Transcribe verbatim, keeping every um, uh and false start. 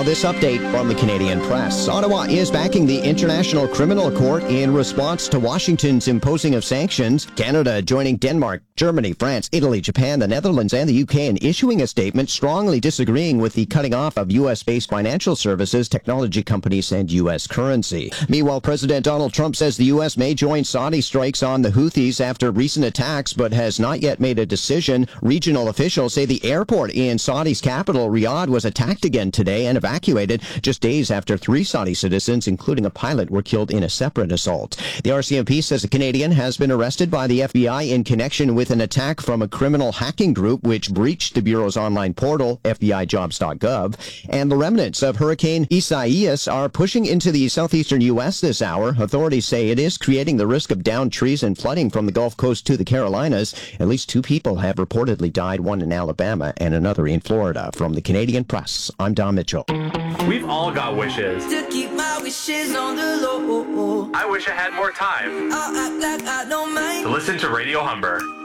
Now this update from the Canadian Press. Ottawa is backing the International Criminal Court in response to Washington's imposing of sanctions. Canada joining Denmark, Germany, France, Italy, Japan, the Netherlands, and the U K in issuing a statement strongly disagreeing with the cutting off of U S-based financial services, technology companies, and U S currency. Meanwhile, President Donald Trump says the U S may join Saudi strikes on the Houthis after recent attacks, but has not yet made a decision. Regional officials say the airport in Saudi's capital, Riyadh, was attacked again today and evacuated just days after three Saudi citizens, including a pilot, were killed in a separate assault. The R C M P says a Canadian has been arrested by the F B I in connection with an attack from a criminal hacking group which breached the Bureau's online portal, F B I jobs dot gov. And the remnants of Hurricane Isaias are pushing into the southeastern U S this hour. Authorities say it is creating the risk of downed trees and flooding from the Gulf Coast to the Carolinas. At least two people have reportedly died, one in Alabama and another in Florida. From the Canadian Press, I'm Don Mitchell. We've all got wishes. To keep my wishes on the low. I wish I had more time I'll act like I don't mind. to listen to Radio Humber.